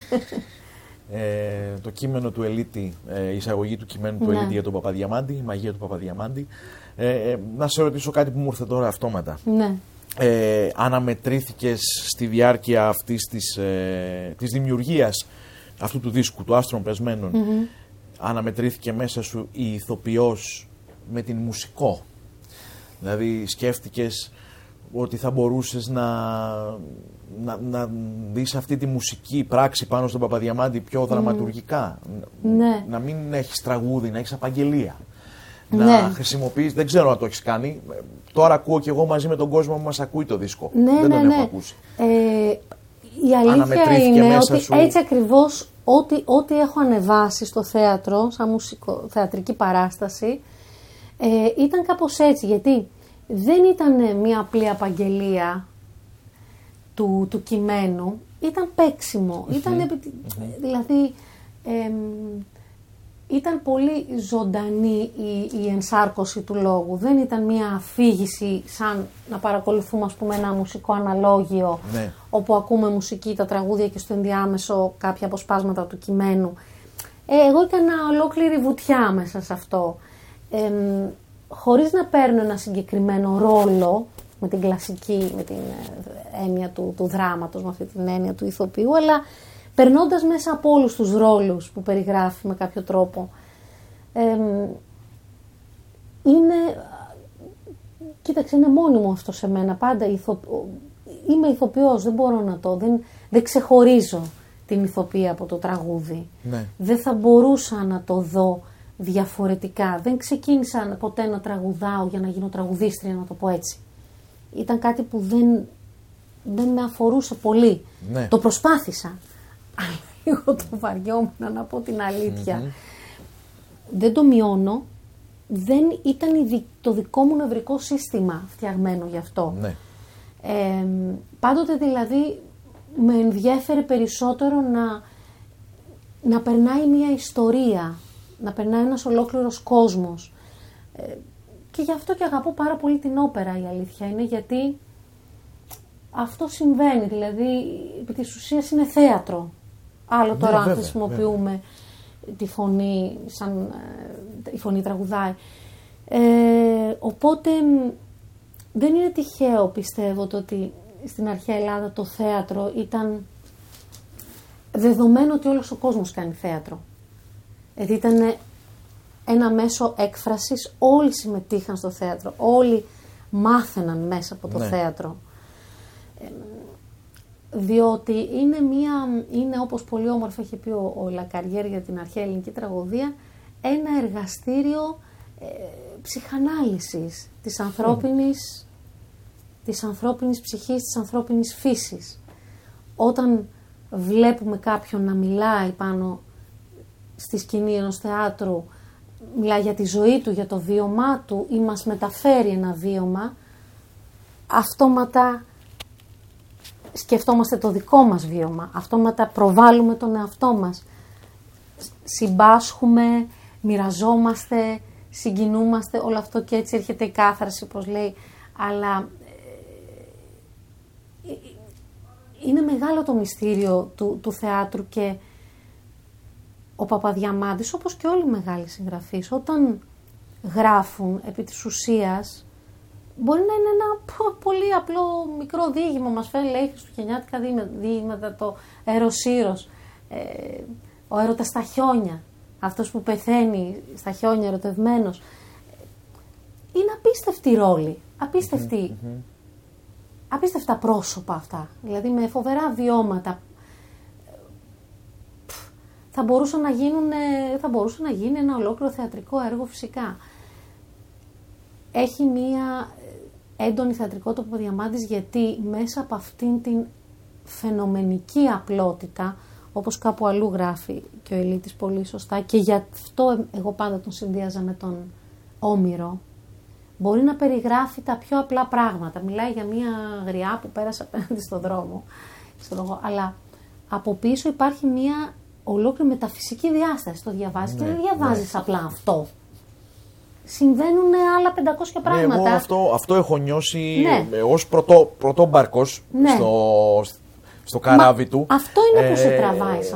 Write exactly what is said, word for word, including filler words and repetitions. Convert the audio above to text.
Ε, το κείμενο του Ελίτη, ε, η εισαγωγή του κειμένου του Ναι. Ελίτη για τον Παπαδιαμάντη, η μαγεία του Παπαδιαμάντη. Ε, ε, να σε ρωτήσω κάτι που μου ήρθε τώρα αυτόματα. Ναι. Ε, αναμετρήθηκες στη διάρκεια αυτής της, ε, της δημιουργίας αυτού του δίσκου, του Άστρων Πεσμένων, mm-hmm. αναμετρήθηκε μέσα σου η ηθοποιός με την μουσικό? Δηλαδή σκέφτηκες ότι θα μπορούσες να, να, να δεις αυτή τη μουσική πράξη πάνω στον Παπαδιαμάντη πιο δραματουργικά? Ναι. Να μην έχεις τραγούδι, να έχεις απαγγελία. Ναι. Να χρησιμοποιείς, δεν ξέρω αν το έχεις κάνει. Τώρα ακούω και εγώ μαζί με τον κόσμο που μας ακούει το δίσκο. Ναι, δεν ναι, τον ναι. έχω ακούσει. Ε, η αλήθεια είναι ότι σου... έτσι ακριβώς ό,τι, ό,τι έχω ανεβάσει στο θέατρο, σαν μουσικο, θεατρική παράσταση, ε, ήταν κάπως έτσι. Γιατί δεν ήταν μια απλή απαγγελία του, του κειμένου, ήταν παίξιμο. Mm-hmm. Ήταν, mm-hmm. δηλαδή... Ε, ήταν πολύ ζωντανή η, η ενσάρκωση του λόγου. Δεν ήταν μια αφήγηση σαν να παρακολουθούμε, ας πούμε, ένα μουσικό αναλόγιο, ναι. όπου ακούμε μουσική, τα τραγούδια και στο ενδιάμεσο κάποια αποσπάσματα του κειμένου. Ε, εγώ έκανα ολόκληρη βουτιά μέσα σε αυτό. Ε, χωρίς να παίρνω ένα συγκεκριμένο ρόλο με την κλασική, με την έννοια του, του δράματος, με αυτή την έννοια του ηθοποιού, αλλά περνώντας μέσα από όλους τους ρόλους που περιγράφει με κάποιο τρόπο. Ε, είναι, κοίταξε, είναι μόνιμο αυτό σε μένα. Πάντα ηθο, είμαι ηθοποιός, δεν μπορώ να το, δεν, δεν ξεχωρίζω την ηθοποιία από το τραγούδι. Ναι. Δεν θα μπορούσα να το δω διαφορετικά. Δεν ξεκίνησα ποτέ να τραγουδάω για να γίνω τραγουδίστρια, να το πω έτσι. Ήταν κάτι που δεν, δεν με αφορούσε πολύ. Ναι. Το προσπάθησα. Αλλά λίγο το βαριόμουν, να πω την αλήθεια. Mm-hmm. Δεν το μειώνω. Δεν ήταν το δικό μου νευρικό σύστημα φτιαγμένο γι' αυτό. Ναι. Ε, πάντοτε δηλαδή με ενδιέφερε περισσότερο να, να περνάει μια ιστορία, να περνάει ένας ολόκληρος κόσμος. Ε, και γι' αυτό και αγαπώ πάρα πολύ την όπερα, η αλήθεια είναι, γιατί αυτό συμβαίνει. Δηλαδή, επί της ουσίας είναι θέατρο. Άλλο τώρα, αν ναι, χρησιμοποιούμε βέβαια. τη φωνή, σαν ε, η φωνή τραγουδάει. Ε, οπότε, δεν είναι τυχαίο, πιστεύω, το ότι στην αρχαία Ελλάδα το θέατρο ήταν δεδομένο ότι όλος ο κόσμος κάνει θέατρο. Δηλαδή, ήταν ένα μέσο έκφρασης, όλοι συμμετείχαν στο θέατρο, όλοι μάθαιναν μέσα από το ναι. θέατρο. Ε, διότι είναι, μια, είναι όπως πολύ όμορφα είχε πει ο, ο Λακαριέρ για την αρχαία ελληνική τραγωδία, ένα εργαστήριο ε, ψυχανάλυσης της ανθρώπινης, mm. της ανθρώπινης ψυχής, της ανθρώπινης φύσης. Όταν βλέπουμε κάποιον να μιλάει πάνω στη σκηνή ενός θεάτρου, μιλάει για τη ζωή του, για το βίωμά του ή μας μεταφέρει ένα βίωμα, αυτόματα σκεφτόμαστε το δικό μας βίωμα, αυτόματα προβάλλουμε τον εαυτό μας, συμπάσχουμε, μοιραζόμαστε, συγκινούμαστε, όλο αυτό, και έτσι έρχεται η κάθαρση, όπως λέει, αλλά ε, είναι μεγάλο το μυστήριο του, του θεάτρου, και ο Παπαδιαμάντης, όπως και όλοι οι μεγάλοι συγγραφείς, όταν γράφουν επί της ουσίας, μπορεί να είναι ένα πολύ απλό μικρό διήγημα. Μας φέρει, λέει, χριστουγεννιάτικα διήγηματα, το Ερωσύρος, ε, ο έρωτας στα χιόνια, αυτός που πεθαίνει στα χιόνια ερωτευμένος. Είναι απίστευτη ρόλη, απίστευτη, mm-hmm. απίστευτα πρόσωπα αυτά, δηλαδή με φοβερά βιώματα. Θα μπορούσε να, γίνουν, θα μπορούσε να γίνει ένα ολόκληρο θεατρικό έργο, φυσικά. Έχει μία έντονη θεατρικότητα ο Παπαδιαμάντης, γιατί μέσα από αυτήν την φαινομενική απλότητα, όπως κάπου αλλού γράφει και ο Ελίτης πολύ σωστά, και γι' αυτό εγώ πάντα τον συνδύαζα με τον Όμηρο, μπορεί να περιγράφει τα πιο απλά πράγματα. Μιλάει για μία γριά που πέρασε απέναντι στον δρόμο, στο, αλλά από πίσω υπάρχει μία ολόκληρη μεταφυσική διάσταση. Το διαβάζεις ναι, και δεν διαβάζεις ναι. απλά αυτό. Συμβαίνουν άλλα πεντακόσια πράγματα. Ναι, εγώ αυτό, αυτό έχω νιώσει ναι. ως πρωτό, πρωτόμπαρκος ναι. στο, στο καράβι Μα, του. Αυτό είναι ε, που σε τραβάει.